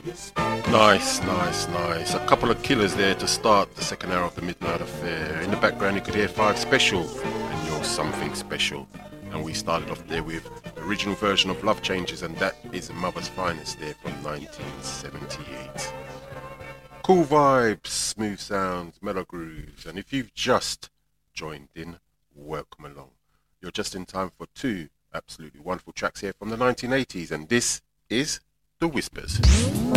Nice, nice, nice. A couple of killers there to start the second hour of the Midnight Affair. In the background you could hear Five Special and You're Something Special. And we started off there with the original version of Love Changes, and that is Mother's Finest there from 1978. Cool vibes, smooth sounds, mellow grooves. And if you've just joined in, welcome along. You're just in time for two absolutely wonderful tracks here from the 1980s, and this is The Whispers.